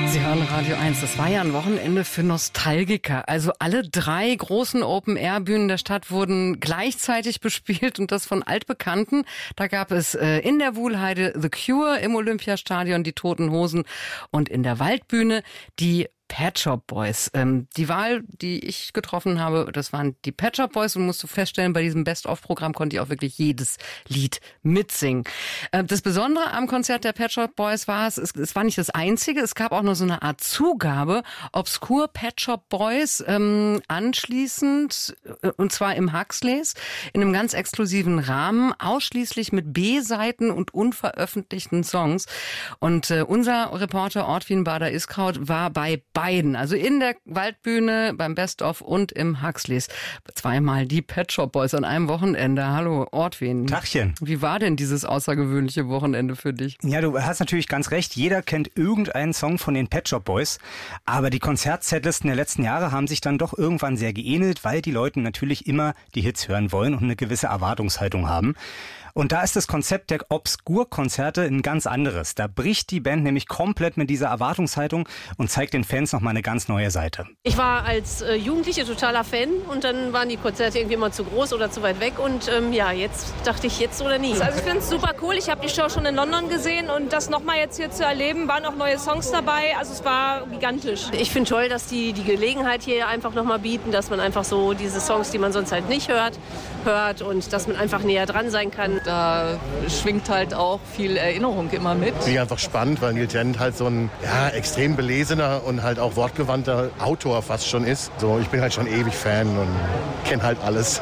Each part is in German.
Sie hören Radio 1. Das war ja ein Wochenende für Nostalgiker. Also alle 3 großen Open-Air-Bühnen der Stadt wurden gleichzeitig bespielt und das von Altbekannten. Da gab es in der Wuhlheide The Cure, im Olympiastadion die Toten Hosen und in der Waldbühne die Pet Shop Boys. Die Wahl, die ich getroffen habe, das waren die Pet Shop Boys und musst du feststellen, bei diesem Best-of-Programm konnte ich auch wirklich jedes Lied mitsingen. Das Besondere am Konzert der Pet Shop Boys war es war nicht das einzige, es gab auch noch so eine Art Zugabe, Obscure Pet Shop Boys, anschließend, und zwar im Huxleys, in einem ganz exklusiven Rahmen, ausschließlich mit B-Seiten und unveröffentlichten Songs. Und unser Reporter Ortwin Bader-Iskraut war bei beiden, also in der Waldbühne, beim Best-of und im Huxleys. 2-mal die Pet Shop Boys an einem Wochenende. Hallo, Ortwin. Tachchen. Wie war denn dieses außergewöhnliche Wochenende für dich? Ja, du hast natürlich ganz recht. Jeder kennt irgendeinen Song von den Pet Shop Boys. Aber die Konzertsetlisten der letzten Jahre haben sich dann doch irgendwann sehr geähnelt, weil die Leute natürlich immer die Hits hören wollen und eine gewisse Erwartungshaltung haben. Und da ist das Konzept der Obskur-Konzerte ein ganz anderes. Da bricht die Band nämlich komplett mit dieser Erwartungshaltung und zeigt den Fans nochmal eine ganz neue Seite. Ich war als Jugendliche totaler Fan und dann waren die Konzerte irgendwie immer zu groß oder zu weit weg und jetzt dachte ich, jetzt oder nie. Also ich finde es super cool. Ich habe die Show schon in London gesehen und das nochmal jetzt hier zu erleben, waren auch neue Songs dabei. Also es war gigantisch. Ich finde toll, dass die Gelegenheit hier einfach nochmal bieten, dass man einfach so diese Songs, die man sonst halt nicht hört und dass man einfach näher dran sein kann. Da schwingt halt auch viel Erinnerung immer mit. Finde ich einfach spannend, weil Neil Tennant halt so ein extrem belesener und halt auch wortgewandter Autor fast schon ist. So, ich bin halt schon ewig Fan und kenne halt alles.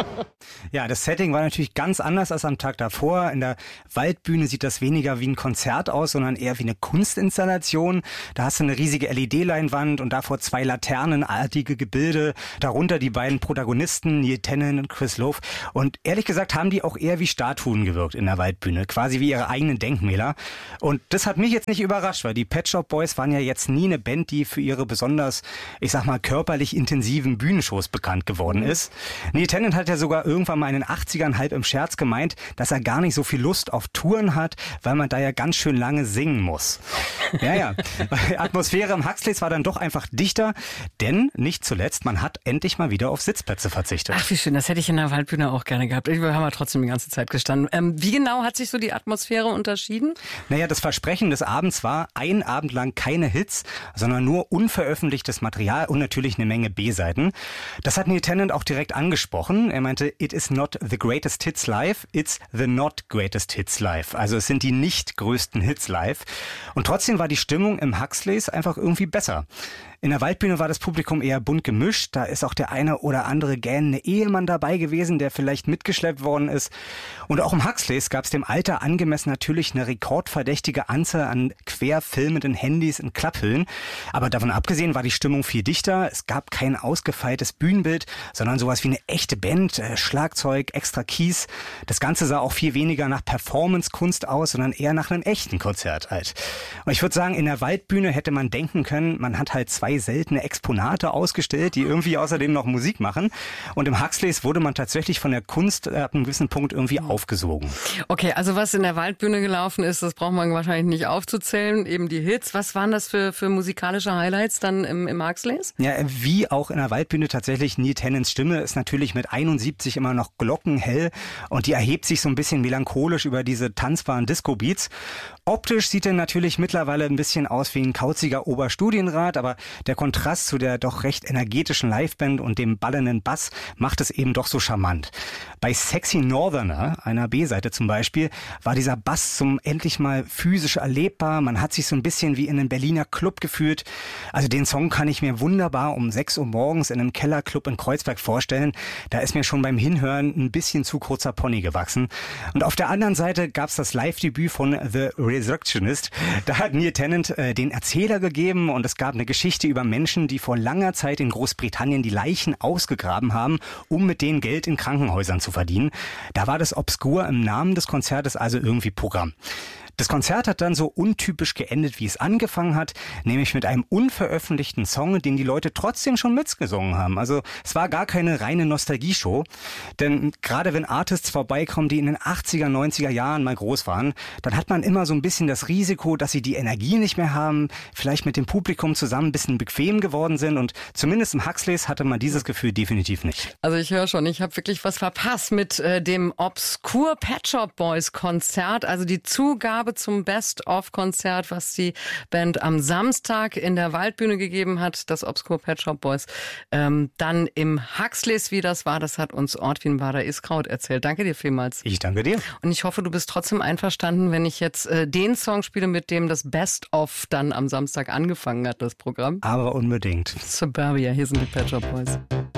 Ja, das Setting war natürlich ganz anders als am Tag davor. In der Waldbühne sieht das weniger wie ein Konzert aus, sondern eher wie eine Kunstinstallation. Da hast du eine riesige LED-Leinwand und davor 2 laternenartige Gebilde. Darunter die beiden Protagonisten, Neil Tennant und Chris Lowe. Und ehrlich gesagt haben die auch eher wie Statuen gewirkt in der Waldbühne. Quasi wie ihre eigenen Denkmäler. Und das hat mich jetzt nicht überrascht, weil die Pet Shop Boys waren ja jetzt nie eine Band, die für ihre besonders, ich sag mal, körperlich intensiven Bühnenshows bekannt geworden ist. Neil Tennant hat ja sogar irgendwann mal in den 80ern halb im Scherz gemeint, dass er gar nicht so viel Lust auf Touren hat, weil man da ja ganz schön lange singen muss. Ja. Die Atmosphäre im Huxleys war dann doch einfach dichter, denn nicht zuletzt, man hat endlich mal wieder auf Sitzplätze verzichtet. Ach, wie schön, das hätte ich in der Waldbühne auch gerne gehabt. Wir haben ja trotzdem die ganze Zeit gestanden. Wie genau hat sich so die Atmosphäre unterschieden? Naja, das Versprechen des Abends war, ein Abend lang keine Hits, sondern nur unveröffentlichtes Material und natürlich eine Menge B-Seiten. Das hat Neil Tennant auch direkt angesprochen. Er meinte, it is not the greatest hits live, it's the not greatest hits live. Also es sind die nicht größten Hits live. Und trotzdem war die Stimmung im Huxleys einfach irgendwie besser. In der Waldbühne war das Publikum eher bunt gemischt. Da ist auch der eine oder andere gähnende Ehemann dabei gewesen, der vielleicht mitgeschleppt worden ist. Und auch im Huxleys gab es dem Alter angemessen natürlich eine rekordverdächtige Anzahl an querfilmenden Handys in Klapphüllen. Aber davon abgesehen war die Stimmung viel dichter. Es gab kein ausgefeiltes Bühnenbild, sondern sowas wie eine echte Band, Schlagzeug, extra Keys. Das Ganze sah auch viel weniger nach Performance-Kunst aus, sondern eher nach einem echten Konzert halt. Und ich würde sagen, in der Waldbühne hätte man denken können, man hat halt 2 seltene Exponate ausgestellt, die irgendwie außerdem noch Musik machen. Und im Huxleys wurde man tatsächlich von der Kunst ab einem gewissen Punkt irgendwie aufgesogen. Okay, also was in der Waldbühne gelaufen ist, das braucht man wahrscheinlich nicht aufzuzählen. Eben die Hits. Was waren das für musikalische Highlights dann im Huxleys? Ja, wie auch in der Waldbühne tatsächlich, Neil Tennants Stimme ist natürlich mit 71 immer noch glockenhell und die erhebt sich so ein bisschen melancholisch über diese tanzbaren Disco-Beats. Optisch sieht er natürlich mittlerweile ein bisschen aus wie ein kauziger Oberstudienrat, aber der Kontrast zu der doch recht energetischen Liveband und dem ballenden Bass macht es eben doch so charmant. Bei Sexy Northerner, einer B-Seite zum Beispiel, war dieser Bass zum endlich mal physisch erlebbar. Man hat sich so ein bisschen wie in einem Berliner Club gefühlt. Also den Song kann ich mir wunderbar um 6 Uhr morgens in einem Kellerclub in Kreuzberg vorstellen. Da ist mir schon beim Hinhören ein bisschen zu kurzer Pony gewachsen. Und auf der anderen Seite gab es das Live-Debüt von The Resurrectionist. Da hat Neil Tennant den Erzähler gegeben und es gab eine Geschichte über Menschen, die vor langer Zeit in Großbritannien die Leichen ausgegraben haben, um mit denen Geld in Krankenhäusern zu verdienen. Da war das Obskur im Namen des Konzertes also irgendwie Programm. Das Konzert hat dann so untypisch geendet, wie es angefangen hat, nämlich mit einem unveröffentlichten Song, den die Leute trotzdem schon mitgesungen haben. Also es war gar keine reine Nostalgie-Show, denn gerade wenn Artists vorbeikommen, die in den 80er, 90er Jahren mal groß waren, dann hat man immer so ein bisschen das Risiko, dass sie die Energie nicht mehr haben, vielleicht mit dem Publikum zusammen ein bisschen bequem geworden sind und zumindest im Huxleys hatte man dieses Gefühl definitiv nicht. Also ich höre schon, ich habe wirklich was verpasst mit dem Obscure Pet Shop Boys Konzert, also die Zugabe zum Best-of-Konzert, was die Band am Samstag in der Waldbühne gegeben hat, das Obscure Pet Shop Boys. Dann im Huxleys, wie das war, das hat uns Ortwin Bader-Iskraut erzählt. Danke dir vielmals. Ich danke dir. Und ich hoffe, du bist trotzdem einverstanden, wenn ich jetzt den Song spiele, mit dem das Best-of dann am Samstag angefangen hat, das Programm. Aber unbedingt. Suburbia, hier sind die Pet Shop Boys.